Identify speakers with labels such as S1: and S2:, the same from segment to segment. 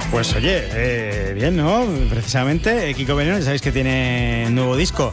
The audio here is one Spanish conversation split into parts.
S1: Pues oye, bien, ¿no? Precisamente, Kiko Veneno, ya sabéis que tiene un nuevo disco.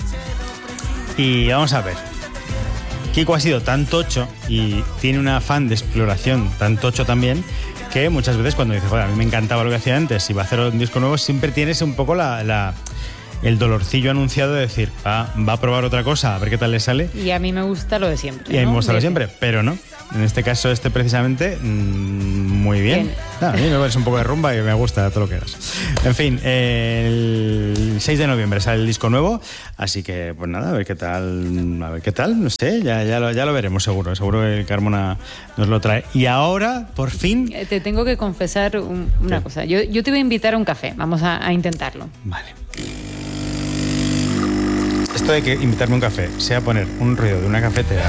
S1: Y vamos a ver. Kiko ha sido tan tocho y tiene un afán de exploración tan tocho también, que muchas veces cuando dices, joder, a mí me encantaba lo que hacía antes y va a hacer un disco nuevo, siempre tienes un poco el dolorcillo anunciado de decir, va a probar otra cosa, a ver qué tal le sale.
S2: Y a mí me gusta lo de siempre.
S1: Y a mí me gusta lo de siempre, pero no. En este caso, precisamente, muy bien. A mí me parece un poco de rumba y me gusta todo lo que hagas. En fin, el 6 de noviembre sale el disco nuevo, así que, pues nada, a ver qué tal, no sé, ya lo veremos seguro que Carmona nos lo trae. Y ahora, por fin...
S2: Te tengo que confesar una cosa. Yo te voy a invitar a un café, vamos a intentarlo.
S1: Vale. Esto de que invitarme a un café sea poner un ruido de una cafetera...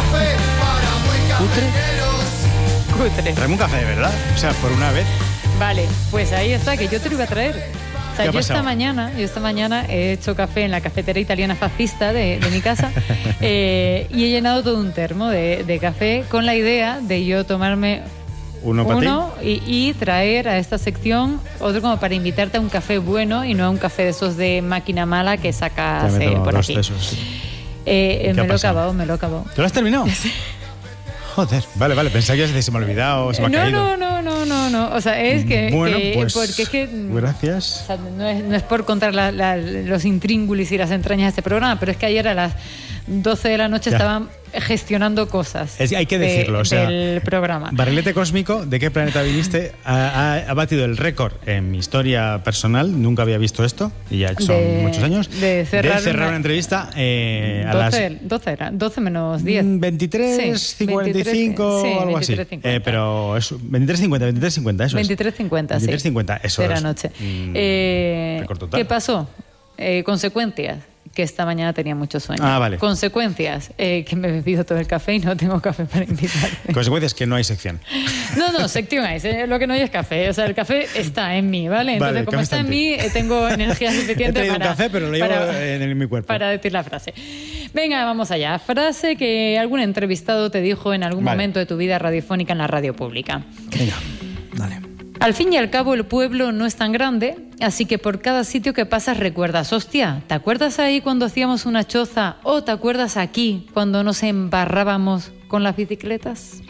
S1: Cutre. Traeme un café, de verdad. O sea, por una vez.
S2: Vale, pues ahí está, que yo te lo iba a traer. O sea, yo esta mañana he hecho café en la cafetera italiana fascista de mi casa y he llenado todo un termo de café con la idea de yo tomarme uno y traer a esta sección otro como para invitarte a un café bueno y no a un café de esos de máquina mala que sacas por aquí. Me lo he acabado.
S1: ¿Tú lo has terminado? Sí. Joder, vale, pensaba que se me ha olvidado, se me ha caído.
S2: No, o sea, es que...
S1: Bueno, pues,
S2: porque es que...
S1: Gracias.
S2: O sea, no es por contar los intríngulis y las entrañas de este programa, pero es que ayer a las 12 de la noche estaban gestionando cosas.
S1: Hay que decirlo, o sea,
S2: del programa.
S1: Barrilete Cósmico, ¿de qué planeta viniste? Ha batido el récord en mi historia personal, nunca había visto esto, y ya son muchos años, de cerrar una entrevista a
S2: 12 menos 10.
S1: 23:55 o algo así. Pero es 23:50, eso es.
S2: 23:50,
S1: eso
S2: de la noche.
S1: Récord total.
S2: ¿Qué pasó? Consecuencias. Que esta mañana tenía mucho sueño.
S1: Vale.
S2: Consecuencias, que me he bebido todo el café y no tengo café para invitarte.
S1: Consecuencias, que no hay sección.
S2: No, sección hay, lo que no hay es café. O sea, el café está en mí, ¿vale? Entonces, como está en mí, tengo energía suficiente
S1: he traído un café, pero lo llevo en mi cuerpo.
S2: Para decir la frase. Venga, vamos allá. Frase que algún entrevistado te dijo en algún momento de tu vida radiofónica en la radio pública.
S1: Venga, dale.
S2: Al fin y al cabo, el pueblo no es tan grande, así que por cada sitio que pasas recuerdas, hostia, ¿te acuerdas ahí cuando hacíamos una choza? ¿O te acuerdas aquí cuando nos embarrábamos con las bicicletas?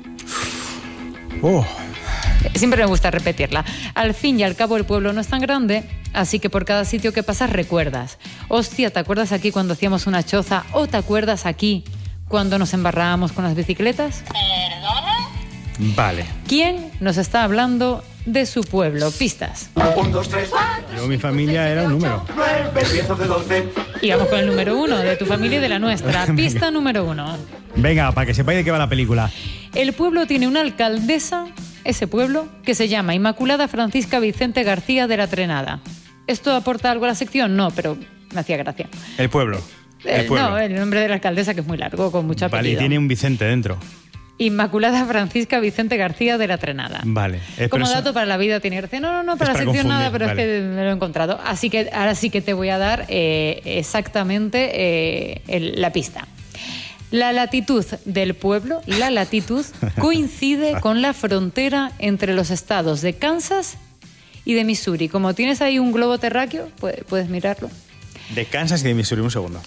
S2: Siempre me gusta repetirla. Al fin y al cabo, el pueblo no es tan grande, así que por cada sitio que pasas recuerdas, hostia, ¿te acuerdas aquí cuando hacíamos una choza? ¿O te acuerdas aquí cuando nos embarrábamos con las bicicletas?
S3: ¿Perdona?
S1: Vale.
S2: ¿Quién nos está hablando de su pueblo? Pistas.
S3: 1, 2, 3, 4.
S1: Yo, mi familia era un número.
S3: 9, 10, 11, 12.
S2: Y vamos con el número 1 de tu familia y de la nuestra. Pista número 1.
S1: Venga, para que sepáis de qué va la película.
S2: El pueblo tiene una alcaldesa, ese pueblo, que se llama Inmaculada Francisca Vicente García de la Trenada. ¿Esto aporta algo a la sección? No, pero me hacía gracia.
S1: El pueblo.
S2: No, el nombre de la alcaldesa, que es muy largo, con mucho apellido.
S1: Vale, y tiene un Vicente dentro.
S2: Inmaculada Francisca Vicente García de la Trenada.
S1: Vale.
S2: Como dato para la vida tiene gracia. No, para la sección nada, pero vale. Es que me lo he encontrado. Así que ahora sí que te voy a dar exactamente la pista. La latitud del pueblo, coincide con la frontera entre los estados de Kansas y de Missouri. Como tienes ahí un globo terráqueo, puedes mirarlo.
S1: De Kansas y de Missouri, un segundo.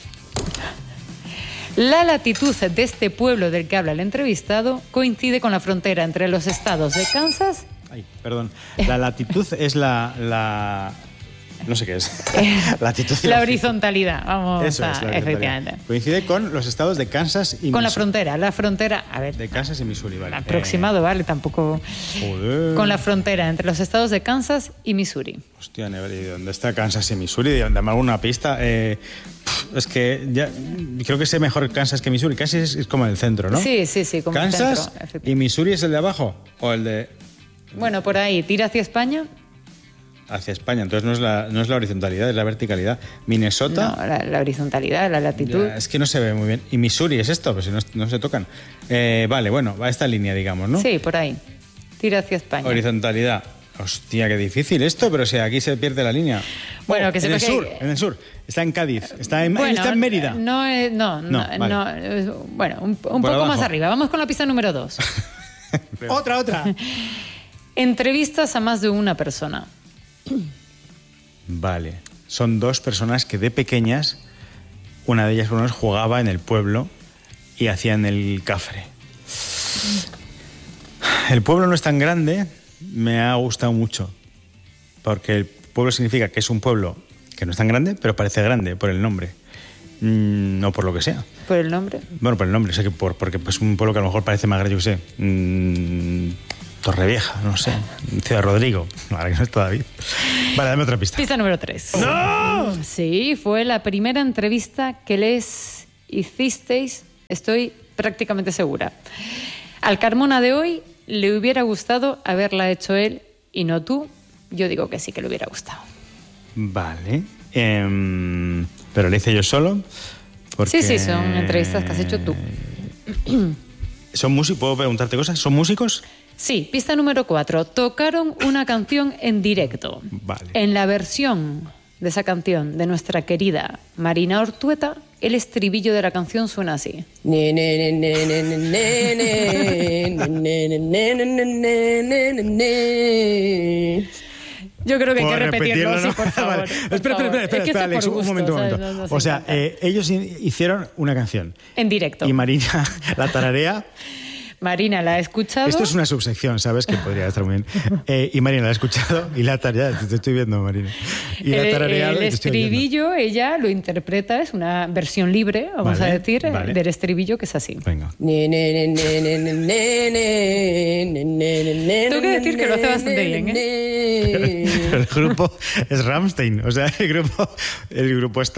S2: La latitud de este pueblo del que habla el entrevistado coincide con la frontera entre los estados de Kansas...
S1: Perdón. La latitud es la... No sé qué es.
S2: La horizontalidad, vamos.
S1: Eso es, efectivamente. Coincide con los estados de Kansas y Missouri.
S2: Con la frontera, a ver.
S1: De Kansas y Missouri, vale.
S2: Aproximado, vale, tampoco.
S1: Joder.
S2: Con la frontera entre los estados de Kansas y Missouri.
S1: Hostia, ¿y dónde está Kansas y Missouri? Dame alguna pista. Es que ya creo que sé mejor Kansas que Missouri. Casi es como el centro, ¿no?
S2: Sí, como
S1: Kansas
S2: el centro.
S1: ¿Y Missouri es el de abajo? ¿O el de...?
S2: Bueno, por ahí, tira hacia España.
S1: Hacia España, entonces no es la horizontalidad, es la verticalidad. Minnesota...
S2: No, la horizontalidad, la latitud...
S1: Ya, es que no se ve muy bien. ¿Y Missouri es esto? Pues si no se tocan. Vale, bueno, va a esta línea, digamos, ¿no?
S2: Sí, por ahí. Tira hacia España.
S1: Horizontalidad. Hostia, qué difícil esto, pero si aquí se pierde la línea.
S2: Bueno, que
S1: en el sur. Está en Cádiz. Está en Mérida.
S2: Vale. Bueno, un poco más arriba. Vamos con la pista número 2.
S1: Otra.
S2: Entrevistas a más de una persona.
S1: Vale. Son 2 personas que de pequeñas, una de ellas por lo menos jugaba en el pueblo y hacían el cafre. El pueblo no es tan grande, me ha gustado mucho, porque el pueblo significa que es un pueblo que no es tan grande, pero parece grande por el nombre, no por lo que sea.
S2: ¿Por el nombre?
S1: Bueno, por el nombre, o sea que porque es un pueblo que a lo mejor parece más grande, yo qué sé, Torrevieja, no sé, Ciudad Rodrigo, ahora que no está David. Vale, dame otra pista.
S2: Pista número 3.
S1: ¡No!
S2: Sí, fue la primera entrevista que les hicisteis, estoy prácticamente segura. Al Carmona de hoy le hubiera gustado haberla hecho él y no tú. Yo digo que sí que le hubiera gustado.
S1: Vale. Pero le hice yo solo. Porque...
S2: Sí, son entrevistas que has hecho tú.
S1: ¿Son músicos? ¿Puedo preguntarte cosas? ¿Son músicos?
S2: Sí, pista número 4. Tocaron una canción en directo.
S1: Vale.
S2: En la versión de esa canción de nuestra querida Marina Ortueta, el estribillo de la canción suena así. Yo creo que hay que repetirlo, sí, por favor.
S1: Vale. Espera, Alex, un momento. O sea, ellos hicieron una canción.
S2: En directo.
S1: Y Marina la tararea.
S2: Marina la ha escuchado.
S1: Esto es una subsección, ¿sabes? Que podría estar muy bien. Y Marina la ha escuchado y la tarea. Te estoy viendo, Marina. Y la tarareado,
S2: el estribillo, ella lo interpreta, es una versión libre, vamos a decir, del estribillo, que es así.
S1: Venga.
S2: Tengo que decir que lo hace bastante bien, ¿eh?
S1: Pero el grupo es Rammstein. O sea, el grupo es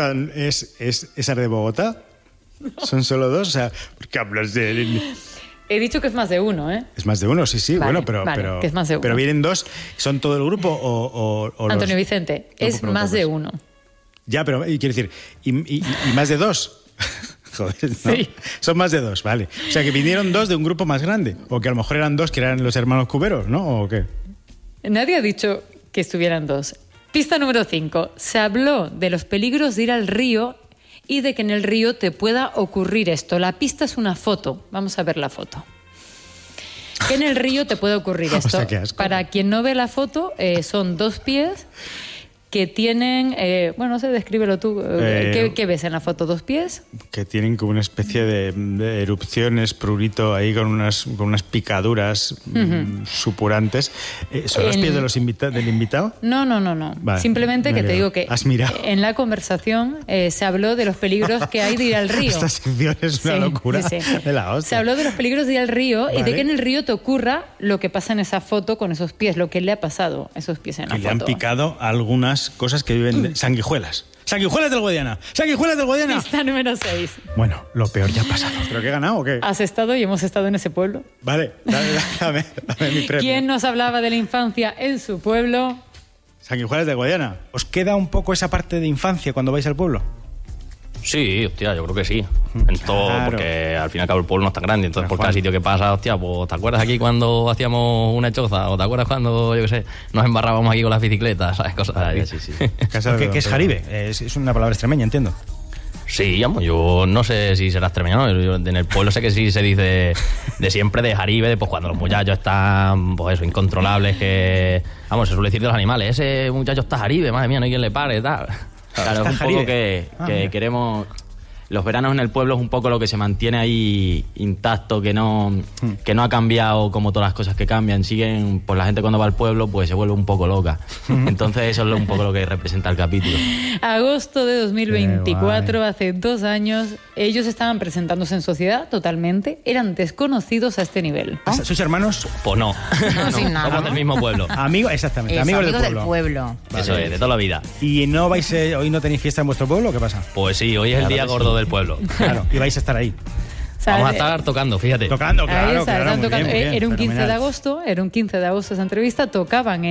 S1: de Bogotá. Son solo 2. O sea, ¿por qué hablas de...?
S2: He dicho que es más de uno, ¿eh?
S1: Es más de uno, sí.
S2: Vale,
S1: bueno, pero
S2: que es más de uno.
S1: Pero vienen 2. ¿Son todo el grupo o
S2: Antonio Vicente, es más de uno.
S1: Ya, pero quiero decir, ¿y más de 2? Joder, ¿no?
S2: Sí.
S1: Son más de 2, vale. O sea, que vinieron 2 de un grupo más grande. O que a lo mejor eran 2 que eran los hermanos Cuberos, ¿no? ¿O qué?
S2: Nadie ha dicho que estuvieran 2. Pista número 5. Se habló de los peligros de ir al río y de que en el río te pueda ocurrir esto. La pista es una foto. Vamos a ver la foto. Que en el río te puede ocurrir esto.
S1: O sea, qué asco.
S2: Para quien no ve la foto, son 2 pies que tienen... bueno, no sé, descríbelo tú. ¿Qué ves en la foto? ¿2 pies?
S1: Que tienen como una especie de erupciones, prurito ahí con unas picaduras supurantes. ¿Son los pies del invitado?
S2: No.
S1: Vale,
S2: simplemente que te digo que
S1: has mirado.
S2: En la conversación se habló de los peligros que hay de ir al río.
S1: Esta sección es una locura de la hostia.
S2: Se habló de los peligros de ir al río y
S1: Vale.
S2: de que en el río te ocurra lo que pasa en esa foto con esos pies, lo que le ha pasado a esos pies en la
S1: Que
S2: foto.
S1: le han picado algunas cosas que viven de sanguijuelas. ¡Sanguijuelas del Guadiana! ¡Sanguijuelas del Guadiana!
S2: Pista número 6.
S1: Bueno, lo peor ya ha pasado. ¿Pero qué he ganado o qué?
S2: ¿Has estado y hemos estado en ese pueblo?
S1: Vale, dame mi premio.
S2: ¿Quién nos hablaba de la infancia en su pueblo?
S1: Sanguijuelas del Guadiana. ¿Os queda un poco esa parte de infancia cuando vais al pueblo?
S4: Sí, hostia, yo creo que sí. En todo,
S1: Claro.
S4: porque al fin y al cabo el pueblo no es tan grande. Entonces,
S1: Pero,
S4: por cada
S1: Juan.
S4: sitio que pasa, hostia, pues ¿te acuerdas aquí cuando hacíamos una choza? ¿O te acuerdas cuando, yo qué sé, nos embarrábamos aquí con las bicicletas? ¿Sabes? Cosas así. Sí.
S1: ¿Qué es jaribe? Es una palabra extremeña, entiendo.
S4: Sí, vamos, yo no sé si será extremeño, ¿no? Yo en el pueblo sé que sí se dice de siempre de jaribe, de, pues cuando los muchachos están, pues eso, incontrolables, que... Vamos, se suele decir de los animales, ese muchacho está jaribe, madre mía, no hay quien le pare, tal.
S5: Claro,
S1: Está
S5: es un poco
S1: jaribe.
S5: que queremos... Los veranos en el pueblo es un poco lo que se mantiene ahí intacto, que no ha cambiado como todas las cosas que cambian. Siguen, pues la gente cuando va al pueblo pues se vuelve un poco loca. Entonces eso es un poco lo que representa el capítulo.
S2: Agosto de 2024,
S1: Qué guay.
S2: hace 2 años, ellos estaban presentándose en sociedad totalmente, eran desconocidos a este nivel.
S1: ¿Sois hermanos?
S4: Pues no,
S6: No, sin nada,
S4: somos
S6: ¿no?
S4: del mismo pueblo.
S1: Amigos, exactamente.
S6: Eso,
S1: amigos
S6: amigos
S1: del pueblo.
S4: Eso es, de toda la vida.
S1: ¿Y no vais, hoy no tenéis fiesta en vuestro pueblo? ¿Qué pasa?
S4: Pues sí, hoy es el día gordo del pueblo.
S1: Claro, y vais a estar ahí.
S2: O sea,
S4: Vamos a estar tocando, fíjate.
S1: Tocando,
S2: ahí
S1: claro,
S2: está,
S1: claro.
S2: están
S1: Muy
S2: tocando.
S1: bien, muy bien,
S2: Era un 15 de
S1: fenomenal.
S2: agosto, era un 15 de agosto esa entrevista, tocaban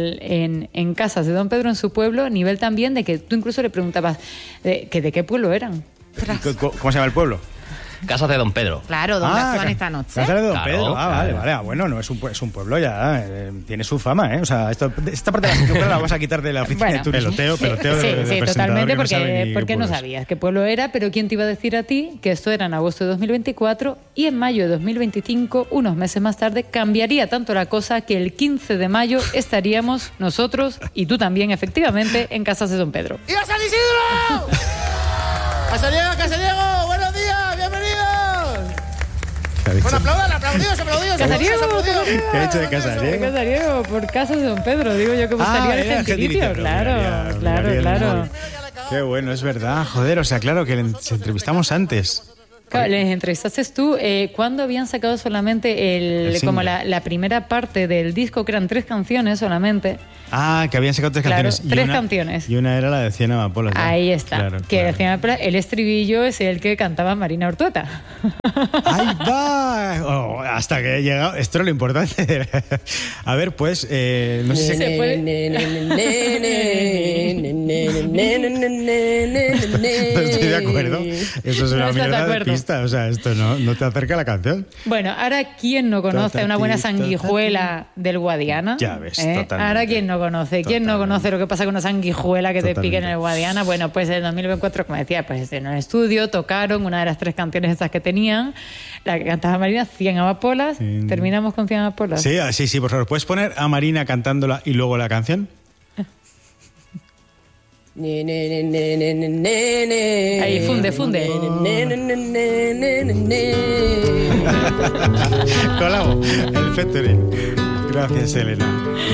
S2: en casas de Don Pedro en su pueblo, a nivel también de que tú incluso le preguntabas de qué pueblo eran.
S1: ¿Cómo se llama el pueblo?
S4: Casas de Don Pedro.
S6: Claro, ¿dónde actúan esta noche?
S1: Casa de Don
S4: Claro,
S1: Pedro. Vale,
S4: claro.
S1: vale. Bueno, no es un pueblo ya. Tiene su fama, ¿eh? O sea, esta parte de la pintura la vas a quitar de la oficina
S2: Bueno,
S1: de turismo. Peloteo
S2: Sí,
S1: de presentador
S2: totalmente,
S1: que no sabe ni
S2: porque
S1: qué
S2: no
S1: pueblo es.
S2: sabías qué pueblo era, pero ¿quién te iba a decir a ti que esto era en agosto de 2024 y en mayo de 2025, unos meses más tarde, cambiaría tanto la cosa que el 15 de mayo estaríamos nosotros y tú también, efectivamente, en Casas de Don Pedro?
S7: ¡Y a San Isidro! ¡Casariego! ¡Buenos días! ¡Bienvenidos!
S1: ¿Qué ha dicho?
S7: Bueno, aplaudidos.
S2: Casariego,
S1: ¿Qué ha dicho de Casariego?
S2: Casariego, por Casas de Don Pedro, digo yo que gustaría de
S1: era
S2: gentilicio,
S1: gentilicio,
S2: claro, claro.
S1: Qué bueno, es verdad. Joder, o sea, claro que le entrevistamos antes.
S2: Claro, les entrevistaste tú. ¿Cuándo habían sacado solamente
S1: El
S2: como
S1: single.
S2: la primera parte del disco, que eran 3 canciones solamente?
S1: Ah, que habían sacado 3
S2: Claro,
S1: canciones.
S2: 3 canciones.
S1: Y una era la de 100 amapolas. ¿no?
S2: Ahí está.
S1: Claro,
S2: que
S1: claro.
S2: decían, el estribillo es el que cantaba Marina Ortueta.
S1: ¡Ahí va! Oh, hasta que he llegado. Esto es lo importante. A ver, pues, no sé si...
S2: Se puede-
S1: No estoy de acuerdo. Eso es
S2: No
S1: una
S2: estás de
S1: mierda de
S2: acuerdo.
S1: pista. O sea, esto no te acerca a la canción.
S2: Bueno, ahora, ¿quién no conoce una buena sanguijuela del Guadiana?
S1: Ya ves, totalmente.
S2: Ahora, ¿quién no conoce? ¿Quién no
S1: Totalmente.
S2: conoce lo que pasa con una sanguijuela que te
S1: Totalmente.
S2: pique en el Guadiana? Bueno, pues en 2024, como decía, pues en un estudio tocaron una de las 3 canciones esas que tenían, la que cantaba Marina, 100 amapolas.
S1: Sí.
S2: Terminamos con 100 amapolas.
S1: Sí, por favor. ¿Puedes poner a Marina cantándola y luego la canción?
S2: Ahí, funde.
S1: Colabo, el featuring. Gracias, Elena.